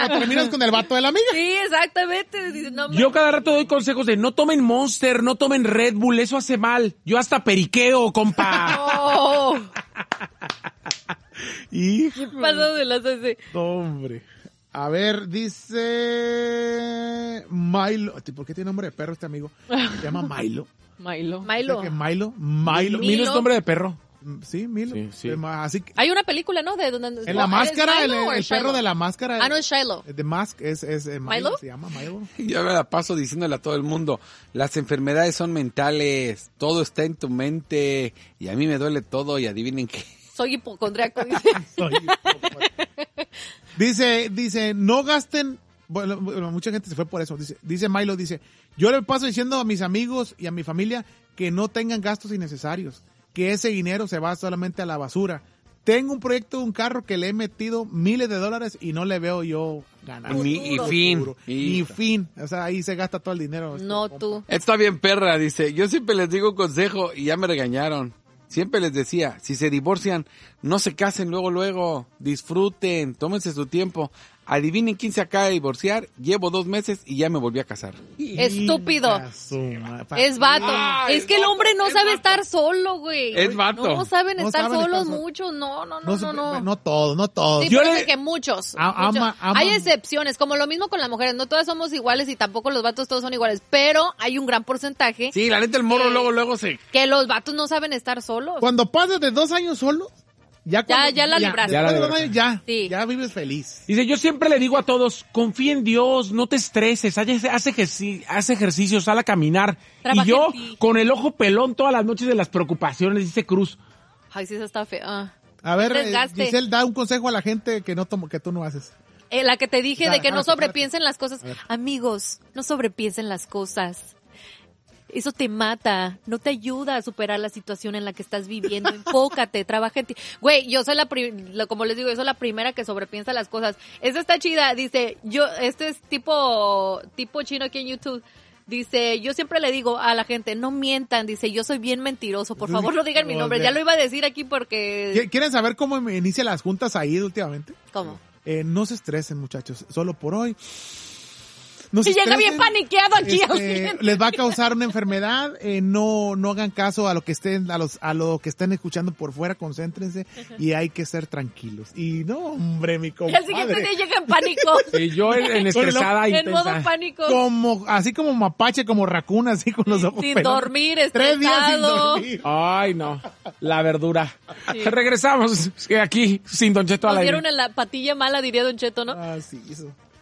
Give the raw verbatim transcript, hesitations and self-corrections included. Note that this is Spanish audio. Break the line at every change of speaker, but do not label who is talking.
Pero terminas con el vato de la amiga.
Sí, exactamente. Dice, no,
Yo cada rato doy consejos de no tomen Monster, no tomen Red Bull, eso hace mal. Yo hasta periqueo, compa.
Oh,
Hijo.
¿qué pasó de las ese?
Hombre. A ver, dice Milo. ¿Por qué tiene nombre de perro este amigo? Se llama Milo.
Milo.
Milo.
¿Qué Milo? Milo.
Milo es nombre de perro.
Sí, Milo.
Sí, sí.
Así que,
Hay una película, ¿no? De donde
en la máscara, el,
¿es Milo o
el
es
perro
Shiloh?
de la máscara.
Ah, no, es Shiloh.
The Mask es, es eh, Milo,
¿Milo?
se llama Milo.
Yo me la paso diciéndole a todo el mundo, las enfermedades son mentales, todo está en tu mente, y a mí me duele todo, y adivinen qué.
Soy hipocondriaco, dice.
Soy dice, dice, no gasten, bueno, bueno, mucha gente se fue por eso, dice, dice Milo, dice, yo le paso diciendo a mis amigos y a mi familia que no tengan gastos innecesarios, que ese dinero se va solamente a la basura. Tengo un proyecto de un carro que le he metido miles de dólares y no le veo yo ganar.
Ni- y fin.
Ni
Y-
fin. O sea, ahí se gasta todo el dinero.
No,
este,
tú.
Está bien perra, dice, yo siempre les digo un consejo y ya me regañaron. Siempre les decía, si se divorcian, no se casen luego, luego, disfruten, tómense su tiempo. Adivinen quién se acaba de divorciar, llevo dos meses y ya me volví a casar.
Estúpido.
Inga su ma-
Es vato.
Ah,
es
es
que el
vato,
hombre no
es
sabe
vato.
estar solo, güey.
Es vato.
No saben
No
estar
saben
solos
estar sol-
muchos. No, no, no,
No,
no,
se-
no.
no todos, no todos.
Sí,
Yo
pero
le-
es que muchos.
A-
muchos.
ama- ama-
Hay excepciones, como lo mismo con las mujeres. No todas somos iguales y tampoco los vatos todos son iguales. Pero hay un gran porcentaje
Sí, la neta el morro
Eh,
luego, luego se...
que los vatos no saben estar solos.
Cuando pasas de dos años solo, ya, cuando,
ya la libraste.
después
Ya la
de dos
libraste.
años, ya,
Sí.
ya vives feliz.
Dice, yo siempre le digo a todos, confía en Dios, no te estreses, haz, haz, ejerci- haz ejercicio, sal a caminar.
Trabaja
y yo,
en ti.
con el ojo pelón todas las noches de las preocupaciones, dice Cruz.
Ay, sí, eso está feo. Ah.
A ver, eh,
Desgaste.
Giselle, da un consejo a la gente que no tomo, que tú no haces.
Eh, la que te dije
Espérate,
de que no
espérate,
sobrepiensen las cosas.
A ver.
Amigos, no sobrepiensen las cosas. Eso te mata, no te ayuda a superar la situación en la que estás viviendo. Enfócate, trabaja en ti. Güey, yo soy la, pri- lo- como les digo, yo soy la primera que sobrepiensa las cosas. Esta está chida, dice, yo, este es tipo, tipo chino aquí en YouTube. Dice, yo siempre le digo a la gente, no mientan, dice, yo soy bien mentiroso, por favor no digan mi nombre. Ya lo iba a decir aquí porque...
¿Qui- ¿Quieren saber cómo me inician las juntas ahí últimamente?
¿Cómo?
Eh, no se estresen, muchachos, solo por hoy. No se
Y llega
estresen.
bien paniqueado aquí.
Este,
alguien.
les va a causar una enfermedad, eh, no no hagan caso a lo que estén a los a lo que estén escuchando por fuera, concéntrense y hay que ser tranquilos. Y no, hombre, mi
Y
compadre.
al siguiente día llega en pánico.
Y yo en, en estresada
en modo
intensa.
pánico.
Como así como mapache, como racuna, así con los ojos
Sin
pelones.
dormir,
Tres días sin
estresado.
dormir.
Ay, no, la verdura. Regresamos que aquí, sin Don Cheto al
Nos
aire.
dieron en la patilla mala, diría Don Cheto, ¿no?
Ah, sí, eso.